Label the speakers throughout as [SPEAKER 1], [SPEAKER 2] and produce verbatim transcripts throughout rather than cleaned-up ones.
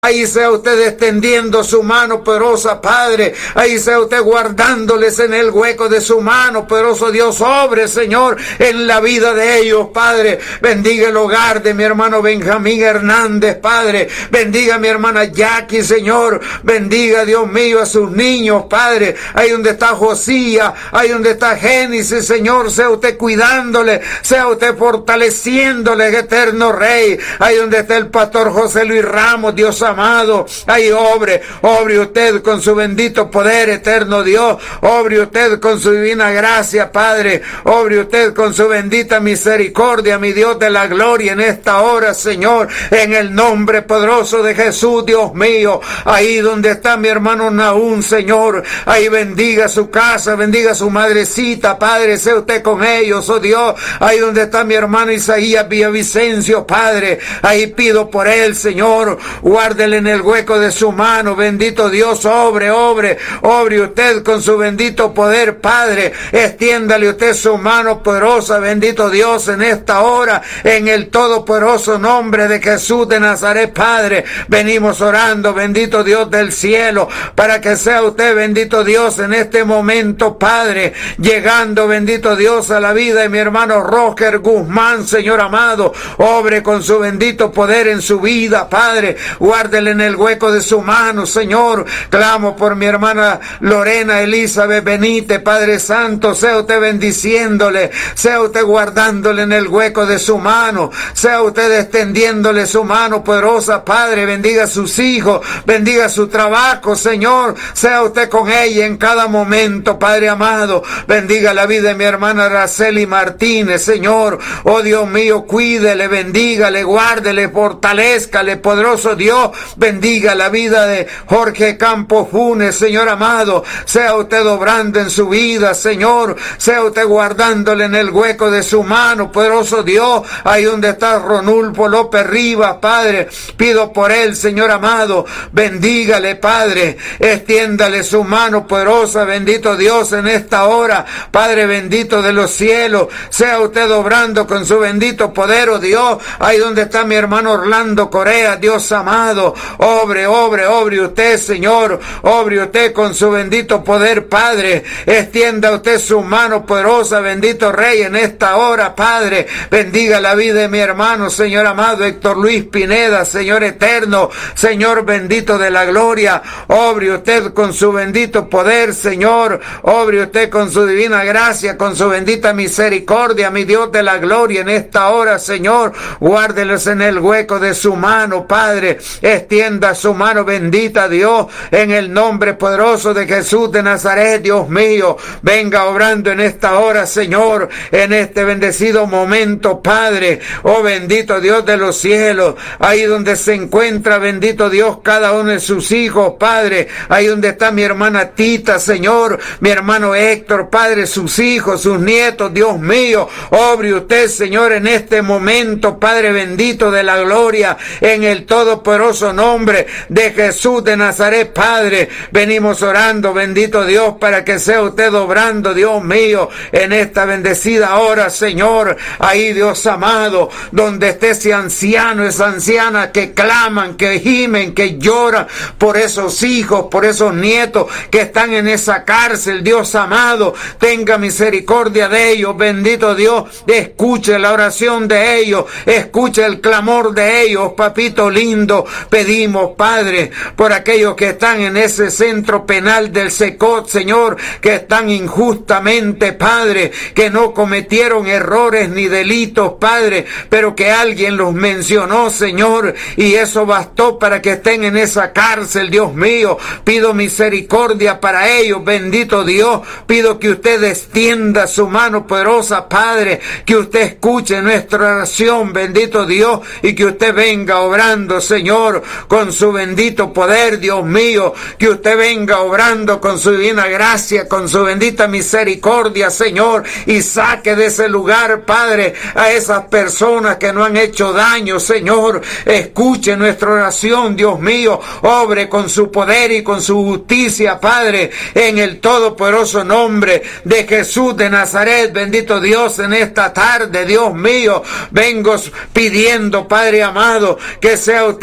[SPEAKER 1] Ahí sea usted extendiendo su mano poderosa, Padre. Ahí sea usted guardándoles en el hueco de su mano, poderoso Dios. Obre, Señor, en la vida de ellos, Padre. Bendiga el hogar de mi hermano Benjamín Hernández, Padre. Bendiga a mi hermana Jackie, Señor. Bendiga, Dios mío, a sus niños, Padre. Ahí donde está Josía, ahí donde está Génesis, Señor. Sea usted cuidándole, sea usted fortaleciéndole, eterno Rey. Ahí donde está el pastor José Luis Ramos, Dios amado, ahí obre, obre usted con su bendito poder, eterno Dios, obre usted con su divina gracia, Padre, obre usted con su bendita misericordia, mi Dios de la gloria, en esta hora, Señor, en el nombre poderoso de Jesús, Dios mío, ahí donde está mi hermano Naún, Señor, ahí bendiga su casa, bendiga su madrecita, Padre, sea usted con ellos, oh Dios, ahí donde está mi hermano Isaías Villavicencio, Padre, ahí pido por él, Señor, guarde en el hueco de su mano, bendito Dios, obre, obre, obre usted con su bendito poder, Padre, extiéndale usted su mano poderosa, bendito Dios, en esta hora, en el todopoderoso nombre de Jesús de Nazaret, Padre, venimos orando, bendito Dios del cielo, para que sea usted, bendito Dios, en este momento, Padre, llegando, bendito Dios, a la vida de mi hermano Roger Guzmán, Señor amado, obre con su bendito poder en su vida, Padre, guarde en el hueco de su mano, Señor. Clamo por mi hermana Lorena Elizabeth Benítez, Padre Santo, sea usted bendiciéndole, sea usted guardándole en el hueco de su mano, sea usted extendiéndole su mano poderosa, Padre, bendiga a sus hijos, bendiga su trabajo, Señor, sea usted con ella en cada momento, Padre amado, bendiga la vida de mi hermana Araceli Martínez, Señor, oh Dios mío, cuídele, bendígale, guárdele, fortalezcale, poderoso Dios, bendiga la vida de Jorge Campos Funes, Señor amado, sea usted obrando en su vida, Señor, sea usted guardándole en el hueco de su mano, poderoso Dios, ahí donde está Ronulfo López Rivas, Padre, pido por él, Señor amado, bendígale, Padre, extiéndale su mano poderosa, bendito Dios, en esta hora, Padre bendito de los cielos, sea usted obrando con su bendito poder, oh Dios, ahí donde está mi hermano Orlando Correa, Dios amado, obre, obre, obre usted, Señor, obre usted con su bendito poder, Padre, extienda usted su mano poderosa, bendito Rey, en esta hora, Padre, bendiga la vida de mi hermano, Señor amado, Héctor Luis Pineda, Señor eterno, Señor bendito de la gloria, obre usted con su bendito poder, Señor, obre usted con su divina gracia, con su bendita misericordia, mi Dios de la gloria, en esta hora, Señor, guárdelos en el hueco de su mano, Padre, extienda su mano bendita, Dios, en el nombre poderoso de Jesús de Nazaret, Dios mío, venga obrando en esta hora, Señor, en este bendecido momento, Padre, oh bendito Dios de los cielos, ahí donde se encuentra, bendito Dios, cada uno de sus hijos, Padre, ahí donde está mi hermana Tita, Señor, mi hermano Héctor, Padre, sus hijos, sus nietos, Dios mío, obre usted, Señor, en este momento, Padre bendito de la gloria, en el todopoderoso nombre de Jesús de Nazaret, Padre, venimos orando, bendito Dios, para que sea usted obrando, Dios mío, en esta bendecida hora, Señor, ahí, Dios amado, donde esté ese anciano, esa anciana que claman, que gimen, que lloran por esos hijos, por esos nietos que están en esa cárcel, Dios amado, tenga misericordia de ellos, bendito Dios, escuche la oración de ellos, escuche el clamor de ellos, papito lindo, pedimos, Padre, por aquellos que están en ese centro penal del Secot, Señor, que están injustamente, Padre, que no cometieron errores ni delitos, Padre, pero que alguien los mencionó, Señor, y eso bastó para que estén en esa cárcel, Dios mío, pido misericordia para ellos, bendito Dios, pido que usted extienda su mano poderosa, Padre, que usted escuche nuestra oración, bendito Dios, y que usted venga obrando, Señor, con su bendito poder, Dios mío, que usted venga obrando con su divina gracia, con su bendita misericordia, Señor, y saque de ese lugar, Padre, a esas personas que no han hecho daño, Señor, escuche nuestra oración, Dios mío, obre con su poder y con su justicia, Padre, en el todopoderoso nombre de Jesús de Nazaret, bendito Dios, en esta tarde, Dios mío, vengo pidiendo, Padre amado, que sea usted, bendito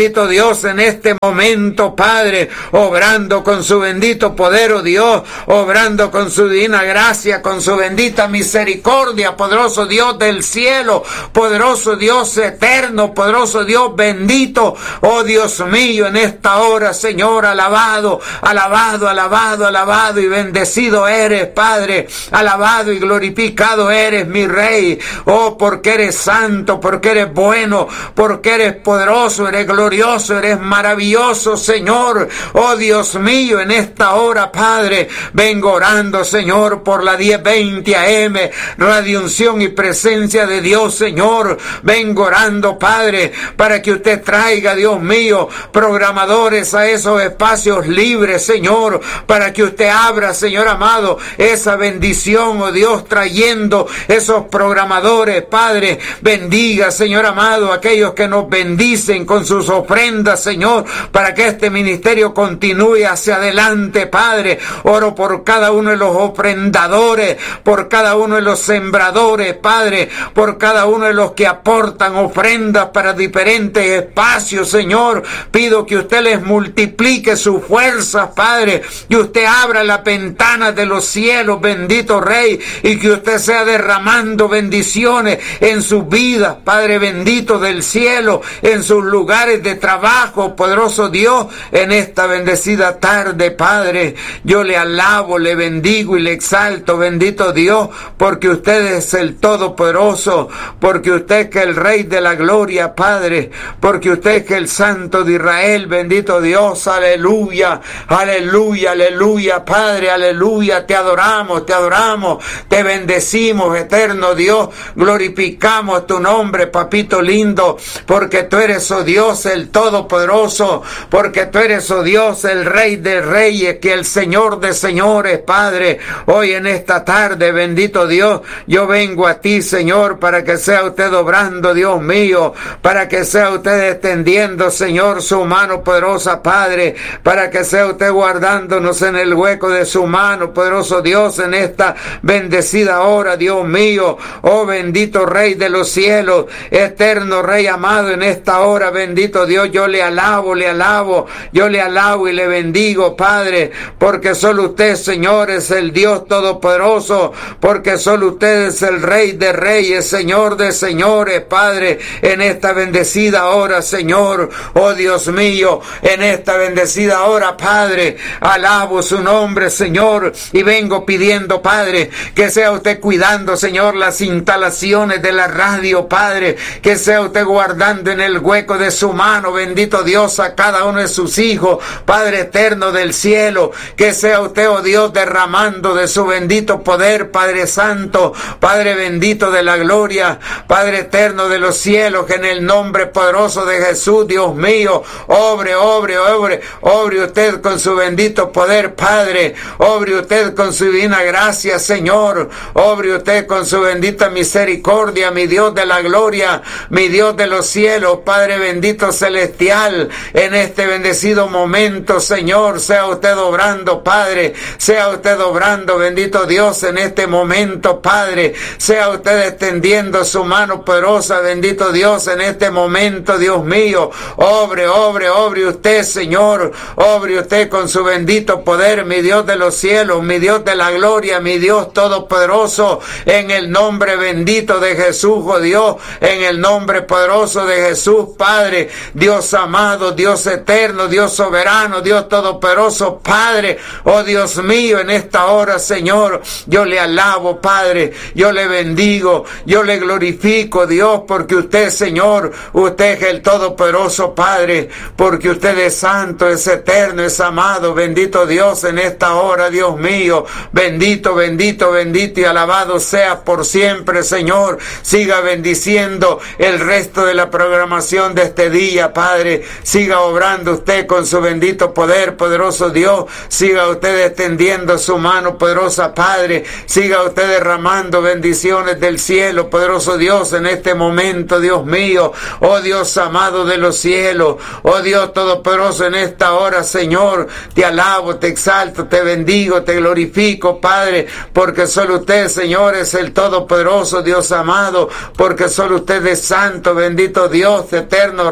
[SPEAKER 1] bendito Dios, en este momento, Padre, obrando con su bendito poder, oh Dios, obrando con su divina gracia, con su bendita misericordia, poderoso Dios del cielo, poderoso Dios eterno, poderoso Dios bendito, oh Dios mío, en esta hora, Señor, alabado, alabado, alabado, alabado y bendecido eres, Padre, alabado y glorificado eres, mi Rey, oh, porque eres santo, porque eres bueno, porque eres poderoso, eres glorioso, eres maravilloso, Señor, oh Dios mío, en esta hora, Padre, vengo orando, Señor, por la diez veinte A M, Radio Unción y Presencia de Dios, Señor, vengo orando, Padre, para que usted traiga, Dios mío, programadores a esos espacios libres, Señor, para que usted abra, Señor amado, esa bendición, oh Dios, trayendo esos programadores, Padre, bendiga, Señor amado, aquellos que nos bendicen con sus ofrendas, Señor, para que este ministerio continúe hacia adelante, Padre. Oro por cada uno de los ofrendadores, por cada uno de los sembradores, Padre, por cada uno de los que aportan ofrendas para diferentes espacios, Señor. Pido que usted les multiplique sus fuerzas, Padre, y usted abra las ventanas de los cielos, bendito Rey, y que usted sea derramando bendiciones en sus vidas, Padre bendito del cielo, en sus lugares de trabajo, poderoso Dios, en esta bendecida tarde, Padre, yo le alabo, le bendigo y le exalto, bendito Dios, porque usted es el Todopoderoso, porque usted es que el Rey de la Gloria, Padre, porque usted es que el Santo de Israel, bendito Dios, aleluya, aleluya, aleluya, Padre, aleluya, te adoramos, te adoramos, te bendecimos, eterno Dios, glorificamos tu nombre, papito lindo, porque tú eres, oh Dios, el Todopoderoso, porque tú eres, oh Dios, el Rey de Reyes, que el Señor de Señores, Padre, hoy en esta tarde, bendito Dios, yo vengo a ti, Señor, para que sea usted obrando, Dios mío, para que sea usted extendiendo, Señor, su mano poderosa, Padre, para que sea usted guardándonos en el hueco de su mano, poderoso Dios, en esta bendecida hora, Dios mío, oh bendito Rey de los cielos, eterno Rey amado, en esta hora, bendito Dios, yo le alabo, le alabo, yo le alabo y le bendigo, Padre, porque solo usted, Señor, es el Dios todopoderoso, porque solo usted es el Rey de reyes, Señor de señores, Padre, en esta bendecida hora, Señor, oh Dios mío, en esta bendecida hora, Padre, alabo su nombre, Señor, y vengo pidiendo, Padre, que sea usted cuidando, Señor, las instalaciones de la radio, Padre, que sea usted guardando en el hueco de su mano, bendito Dios, a cada uno de sus hijos, Padre eterno del cielo, que sea usted, oh Dios, derramando de su bendito poder, Padre santo, Padre bendito de la gloria, Padre eterno de los cielos, que en el nombre poderoso de Jesús, Dios mío, obre, obre, obre, obre usted con su bendito poder, Padre, obre usted con su divina gracia, Señor, obre usted con su bendita misericordia, mi Dios de la gloria, mi Dios de los cielos, Padre bendito celestial, en este bendecido momento, Señor, sea usted obrando, Padre, sea usted obrando, bendito Dios, en este momento, Padre, sea usted extendiendo su mano poderosa, bendito Dios, en este momento, Dios mío, obre, obre, obre usted, Señor, obre usted con su bendito poder, mi Dios de los cielos, mi Dios de la gloria, mi Dios todopoderoso, en el nombre bendito de Jesús, oh Dios, en el nombre poderoso de Jesús, Padre, Dios amado, Dios eterno, Dios soberano, Dios todopoderoso, Padre, oh Dios mío, en esta hora, Señor, yo le alabo, Padre, yo le bendigo, yo le glorifico, Dios, porque usted, Señor, usted es el todopoderoso, Padre, porque usted es santo, es eterno, es amado, bendito Dios, en esta hora, Dios mío, bendito, bendito, bendito y alabado sea por siempre, Señor, siga bendiciendo el resto de la programación de este día, Padre, siga obrando usted con su bendito poder, poderoso Dios, siga usted extendiendo su mano poderosa, Padre, siga usted derramando bendiciones del cielo, poderoso Dios, en este momento, Dios mío, oh Dios amado de los cielos, oh Dios todopoderoso, en esta hora, Señor, te alabo, te exalto, te bendigo, te glorifico, Padre, porque solo usted, Señor, es el todopoderoso, Dios amado, porque solo usted es santo, bendito Dios, eterno Rey del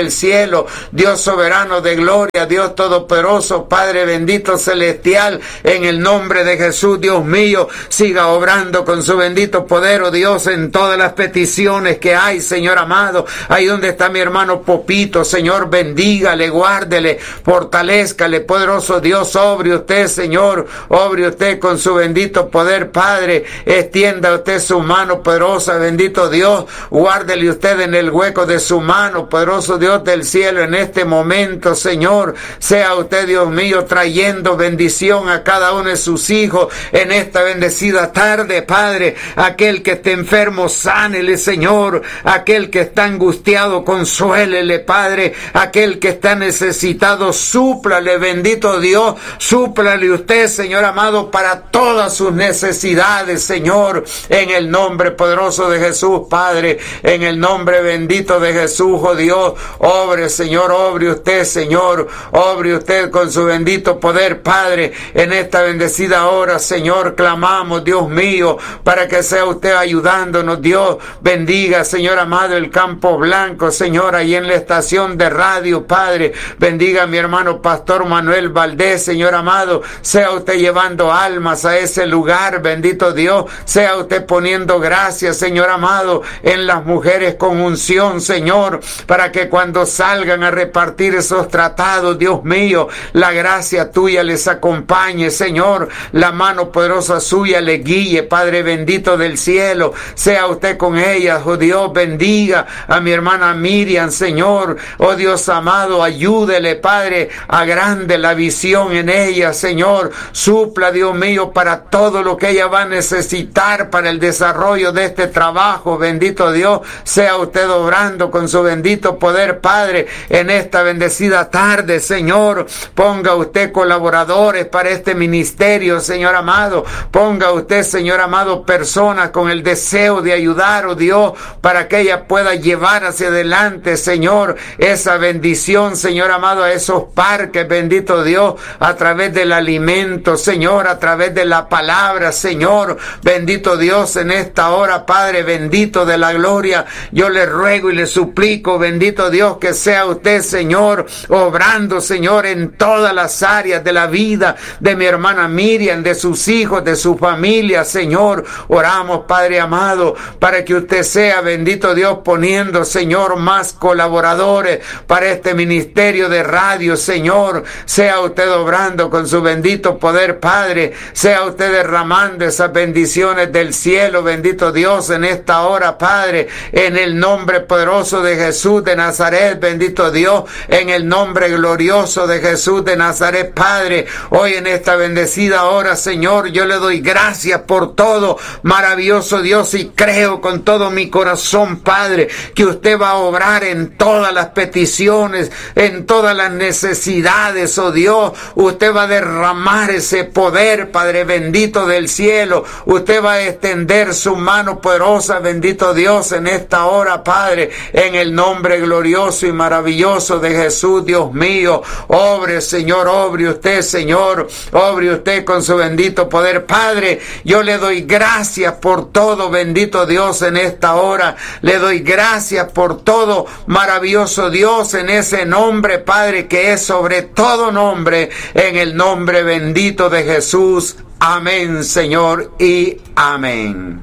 [SPEAKER 1] del cielo, Dios soberano de gloria, Dios todopoderoso, Padre bendito celestial, en el nombre de Jesús, Dios mío, siga obrando con su bendito poder, oh Dios, en todas las peticiones que hay, Señor amado. Ahí donde está mi hermano Popito, Señor, bendígale, guárdele, fortalézcale, poderoso Dios, obre usted, Señor, obre usted con su bendito poder, Padre, extienda usted su mano poderosa, bendito Dios, guárdele usted en el hueco de su mano, poderoso Dios del cielo, en este momento, Señor, sea usted, Dios mío, trayendo bendición a cada uno de sus hijos en esta bendecida tarde, Padre. Aquel que esté enfermo, sánele, Señor. Aquel que está angustiado, consuélele, Padre. Aquel que está necesitado, súplale, bendito Dios, súplale usted, Señor amado, para todas sus necesidades, Señor, en el nombre poderoso de Jesús, Padre, en el nombre bendito de Jesús, oh Dios, obre, Señor, obre usted, Señor, obre usted con su bendito poder, Padre, en esta bendecida hora, Señor, clamamos, Dios mío, para que sea usted ayudándonos, Dios, bendiga, Señor amado, el Campo Blanco, Señor, ahí en la estación de radio, Padre, bendiga a mi hermano Pastor Manuel Valdés, Señor amado, sea usted llevando almas a ese lugar, bendito Dios, sea usted poniendo gracias, Señor amado, en las mujeres con unción, Señor, para que cuando salgan a repartir esos tratados, Dios mío, la gracia tuya les acompañe, Señor, la mano poderosa suya le guíe, Padre bendito del cielo, sea usted con ellas, oh Dios, bendiga a mi hermana Miriam, Señor, oh Dios amado, ayúdele, Padre, agrande la visión en ella, Señor, supla, Dios mío, para todo lo que ella va a necesitar para el desarrollo de este trabajo, bendito Dios, sea usted obrando con su bendito poder, Padre, en esta bendecida tarde, Señor, ponga usted colaboradores para este ministerio, Señor amado, ponga usted, Señor amado, personas con el deseo de ayudar, oh Dios, para que ella pueda llevar hacia adelante, Señor, esa bendición, Señor amado, a esos parques, bendito Dios, a través del alimento, Señor, a través de la palabra, Señor, bendito Dios, en esta hora, Padre bendito de la gloria, yo le ruego y le suplico, bendito Dios, que sea usted, Señor, obrando, Señor, en todas las áreas de la vida de mi hermana Miriam, de sus hijos, de su familia, Señor, oramos, Padre amado, para que usted sea, bendito Dios, poniendo, Señor, más colaboradores para este ministerio de radio, Señor, sea usted obrando con su bendito poder, Padre, sea usted derramando esas bendiciones del cielo, bendito Dios, en esta hora, Padre, en el nombre poderoso de Jesús de Nazaret, bendito Dios, en el nombre glorioso de Jesús de Nazaret, Padre, hoy en esta bendecida hora, Señor, yo le doy gracias por todo, maravilloso Dios, y creo con todo mi corazón, Padre, que usted va a obrar en todas las peticiones, en todas las necesidades, oh Dios, usted va a derramar ese poder, Padre bendito del cielo, usted va a extender su mano poderosa, bendito Dios, en esta hora, Padre, en el nombre glorioso y maravilloso de Jesús, Dios mío, obre, Señor, obre usted, Señor, obre usted con su bendito poder, Padre, yo le doy gracias por todo, bendito Dios, en esta hora, le doy gracias por todo, maravilloso Dios, en ese nombre, Padre, que es sobre todo nombre, en el nombre bendito de Jesús, amén, Señor, y amén.